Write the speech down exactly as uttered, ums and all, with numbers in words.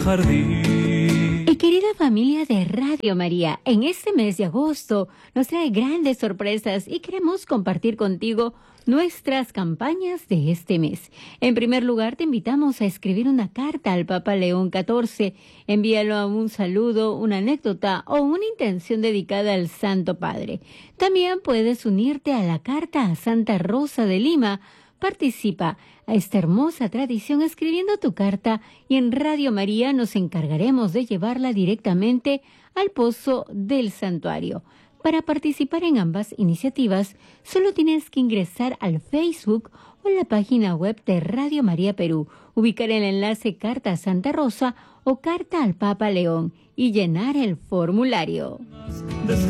jardín. Y querida familia de Radio María, en este mes de agosto nos trae grandes sorpresas y queremos compartir contigo nuestras campañas de este mes. En primer lugar, te invitamos a escribir una carta al Papa León catorce. Envíalo a un saludo, una anécdota o una intención dedicada al Santo Padre. También puedes unirte a la carta a Santa Rosa de Lima. Participa a esta hermosa tradición escribiendo tu carta y en Radio María nos encargaremos de llevarla directamente al pozo del santuario. Para participar en ambas iniciativas, solo tienes que ingresar al Facebook o en la página web de Radio María Perú, ubicar el enlace Carta a Santa Rosa o Carta al Papa León y llenar el formulario.